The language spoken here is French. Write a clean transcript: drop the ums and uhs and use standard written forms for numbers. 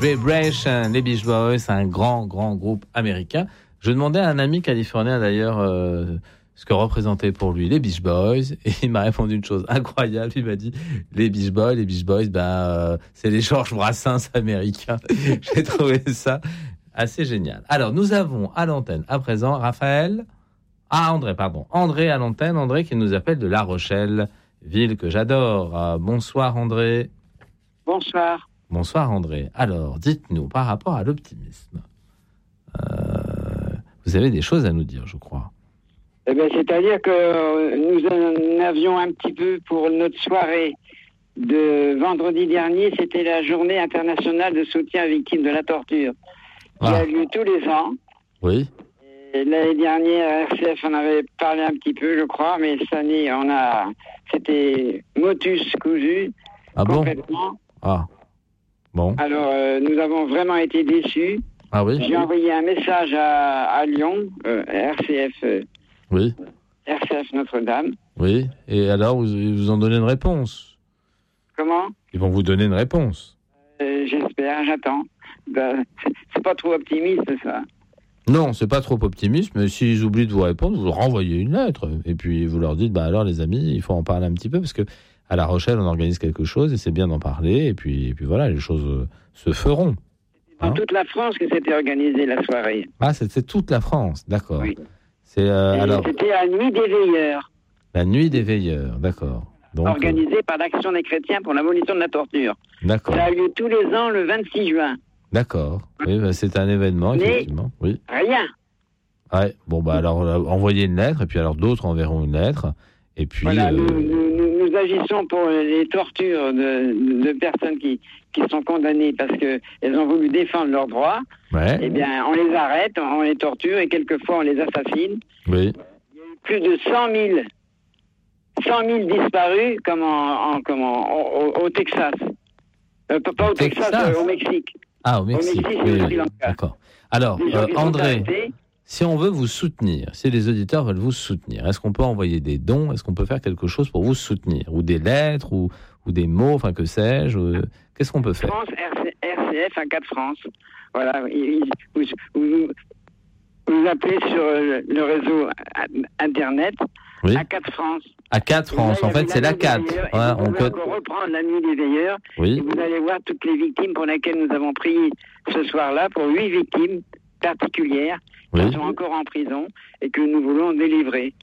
Vibration, les Beach Boys, un grand groupe américain. Je demandais à un ami californien d'ailleurs ce que représentaient pour lui les Beach Boys, et il m'a répondu une chose incroyable. Il m'a dit les Beach Boys, c'est les Georges Brassens américains. J'ai trouvé ça assez génial. Alors nous avons à l'antenne à présent André à l'antenne, André qui nous appelle de La Rochelle, ville que j'adore. Bonsoir André. Bonsoir. Bonsoir André. Alors, dites-nous, par rapport à l'optimisme, vous avez des choses à nous dire, je crois. Eh bien, c'est-à-dire que nous en avions un petit peu pour notre soirée de vendredi dernier. C'était la journée internationale de soutien aux victimes de la torture, qui a lieu tous les ans. Oui. Et l'année dernière, RCF en avait parlé un petit peu, je crois, mais cette année, c'était motus cousu. Ah bon? Complètement. Ah. Bon. Alors, nous avons vraiment été déçus. Ah oui. J'ai envoyé un message à Lyon, RCF. Oui. RCF Notre-Dame. Oui. Et alors, ils vous ont donné une réponse? Comment? Ils vont vous donner une réponse. J'espère, j'attends. C'est pas trop optimiste, ça. Non, c'est pas trop optimiste, mais s'ils oublient de vous répondre, vous leur renvoyez une lettre. Et puis, vous leur dites, alors les amis, il faut en parler un petit peu, parce que à La Rochelle, on organise quelque chose, et c'est bien d'en parler. Et puis voilà, les choses se feront. Dans toute la France que c'était organisé, la soirée. Ah, c'était toute la France, d'accord. Oui. Alors, c'était la nuit des veilleurs. La nuit des veilleurs, d'accord. Donc, organisée par l'Action des chrétiens pour l'abolition de la torture. D'accord. Ça a lieu tous les ans le 26 juin. D'accord. Oui, c'est un événement, effectivement. Oui. Rien. Ouais. Bon, alors, envoyez une lettre, et puis alors d'autres enverront une lettre. Et puis. Voilà, nous agissons pour les tortures de personnes qui sont condamnées parce qu'elles ont voulu défendre leurs droits. Ouais. Eh bien, on les arrête, on les torture et quelquefois on les assassine. Oui. Il y a eu plus de 100 000 disparus comme au Texas. Pas au Texas, au Mexique. Ah, au Mexique. Oui. D'accord. Alors, André, si on veut vous soutenir, si les auditeurs veulent vous soutenir, est-ce qu'on peut envoyer des dons? Est-ce qu'on peut faire quelque chose pour vous soutenir? Ou des lettres, ou des mots, enfin que sais-je? Qu'est-ce qu'on peut faire? France, RCF, A4 France. Voilà. Vous appelez sur le réseau Internet, oui. A4 France. A4 France, en fait, c'est l'A4. On peut reprendre la nuit des veilleurs. Oui. Et vous allez voir toutes les victimes pour lesquelles nous avons prié ce soir-là, pour 8 victimes particulières qui sont encore en prison et que nous voulons délivrer.